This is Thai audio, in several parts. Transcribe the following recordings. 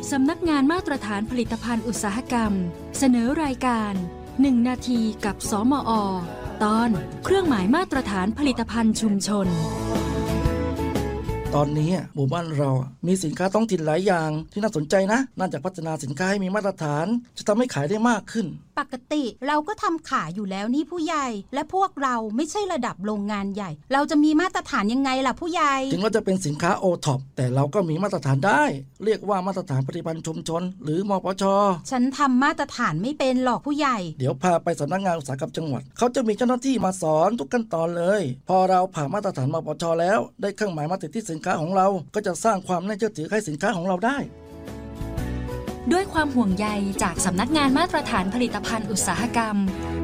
สำนักงานมาตรฐานผลิตภัณฑ์อุตสาหกรรมเสนอรายการ1 นาทีกับสมอ.ตอนเครื่องหมายมาตรฐานผลิตภัณฑ์ชุมชนตอนนี้หมู่บ้านเรามีสินค้าท้องถิ่นหลายอย่างที่น่าสนใจนะน่าจะพัฒนาสินค้าให้มีมาตรฐานจะทำให้ขายได้มากขึ้นปกติเราก็ทำขายอยู่แล้วนี่ผู้ใหญ่และพวกเราไม่ใช่ระดับโรงงานใหญ่เราจะมีมาตรฐานยังไงล่ะผู้ใหญ่ถึงเราจะเป็นสินค้าโอท็อปแต่เราก็มีมาตรฐานได้เรียกว่ามาตรฐานผลิตภัณฑ์ชุมชนหรือมปช. ฉันทำมาตรฐานไม่เป็นหรอกผู้ใหญ่เดี๋ยวพาไปสำนักงานอุตสาหกรรมจังหวัดเขาจะมีเจ้าหน้าที่มาสอนทุกขั้นตอนเลยพอเราผ่านมาตรฐานมปช.แล้วได้เครื่องหมายมาติดที่สินค้าของเราก็จะสร้างความน่าเชื่อถือให้สินค้าของเราได้ด้วยความห่วงใยจากสำนักงานมาตรฐานผลิตภัณฑ์อุตสาหกรรม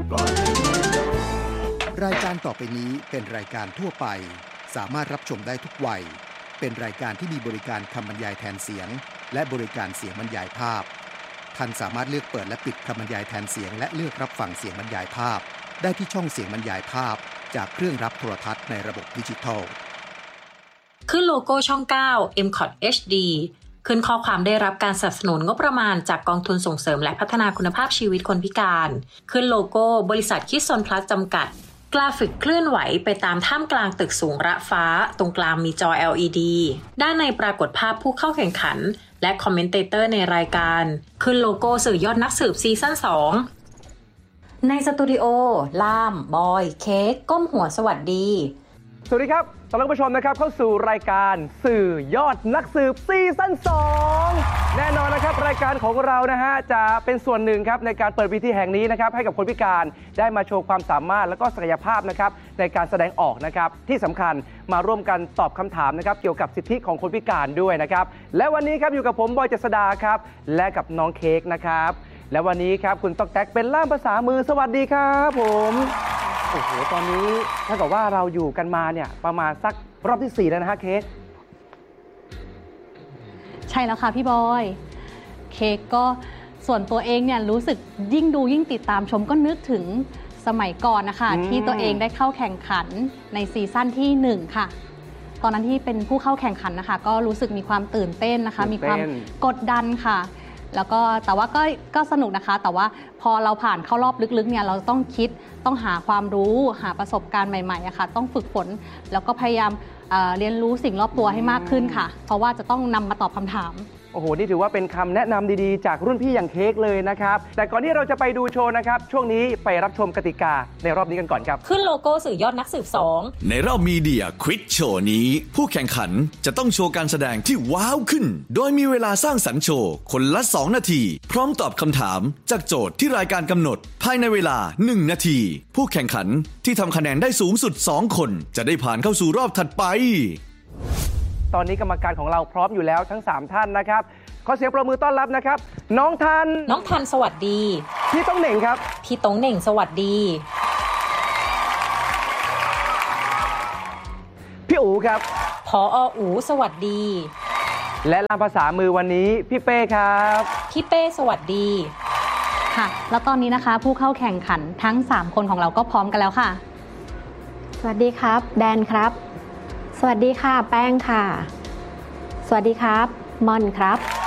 รายการต่อไปนี้เป็นรายการทั่วไปสามารถรับชมได้ทุกวัยเป็นรายการที่มีบริการคำบรรยายแทนเสียงและบริการเสียงบรรยายภาพท่านสามารถเลือกเปิดและปิดคำบรรยายแทนเสียงและเลือกรับฟังเสียงบรรยายภาพได้ที่ช่องเสียงบรรยายภาพจากเครื่องรับโทรทัศน์ในระบบดิจิทัลขึ้นโลโก้ช่อง 9 MCOT HD ขึ้นข้อความได้รับการสนับสนุนงบประมาณจากกองทุนส่งเสริมและพัฒนาคุณภาพชีวิตคนพิการขึ้นโลโก้บริษัทคิดซนพลัสจำกัดกราฟิกเคลื่อนไหวไปตามท่ามกลางตึกสูงระฟ้าตรงกลางมีจอ LED ด้านในปรากฏภาพผู้เข้าแข่งขันและคอมเมนเตเตอร์ในรายการขึ้นโลโก้สื่อยอดนักสืบซีซั่น 2ในสตูดิโอล่ามบอยเค้กก้มหัวสวัสดีสวัสดีครับต้อนรับผู้ชมนะครับเข้าสู่รายการสื่อยอดนักสืบซีซั่น 2แน่นอนนะครับรายการของเรานะฮะจะเป็นส่วนหนึ่งครับในการเปิดเวทีแห่งนี้นะครับให้กับคนพิการได้มาโชว์ความสามารถและก็ศักยภาพนะครับในการแสดงออกนะครับที่สำคัญมาร่วมกันตอบคำถามนะครับเกี่ยวกับสิทธิของคนพิการด้วยนะครับและวันนี้ครับอยู่กับผมบอยเจษฎาครับและกับน้องเค้กนะครับและวันนี้ครับคุณต๊อกแต๊กเป็นล่ามภาษามือสวัสดีครับผมโอ้โหตอนนี้ถ้าเกิดว่าเราอยู่กันมาเนี่ยประมาณสักรอบที่4แล้วนะฮะเค้กใช่แล้วค่ะพี่บอยเค้กก็ส่วนตัวเองเนี่ยรู้สึกยิ่งดูยิ่งติดตามชมก็นึกถึงสมัยก่อนนะคะที่ตัวเองได้เข้าแข่งขันในซีซั่นที่1ค่ะตอนนั้นที่เป็นผู้เข้าแข่งขันนะคะก็รู้สึกมีความตื่นเต้นนะคะมีความกดดันค่ะแล้วก็แต่ว่าก็สนุกนะคะแต่ว่าพอเราผ่านเข้ารอบลึกๆเนี่ยเราต้องคิดต้องหาความรู้หาประสบการณ์ใหม่ๆอะค่ะต้องฝึกฝนแล้วก็พยายามเรียนรู้สิ่งรอบตัวให้มากขึ้นค่ะเพราะว่าจะต้องนำมาตอบคำถามโอ้โหนี่ถือว่าเป็นคำแนะนำดีๆจากรุ่นพี่อย่างเค้กเลยนะครับแต่ก่อนที่เราจะไปดูโชว์นะครับช่วงนี้ไปรับชมกติกาในรอบนี้กันก่อนครับขึ้นโลโก้สื่อยอดนักสืบ2 ในรอบมีเดียควิซโชว์นี้ผู้แข่งขันจะต้องโชว์การแสดงที่ว้าวขึ้นโดยมีเวลาสร้างสรรค์โชว์คนละ2 นาทีพร้อมตอบคำถามจากโจทย์ที่รายการกำหนดภายในเวลา1 นาทีผู้แข่งขันที่ทำคะแนนได้สูงสุด2 คนจะได้ผ่านเข้าสู่รอบถัดไปตอนนี้กรรมการของเราพร้อมอยู่แล้วทั้ง3ท่านนะครับขอเสียงปรบมือต้อนรับนะครับน้องทันสวัสดีพี่ต้องเหน่งครับพี่ต้องเหน่งสวัสดีพี่อู๋ครับผอ.อู๋สวัสดีและล่ามภาษามือวันนี้พี่เป้ครับพี่เป้สวัสดีค่ะแล้วตอนนี้นะคะผู้เข้าแข่งขันทั้ง3คนของเราก็พร้อมกันแล้วค่ะสวัสดีครับแดนครับสวัสดีค่ะแป้งค่ะสวัสดีครับมอนครับ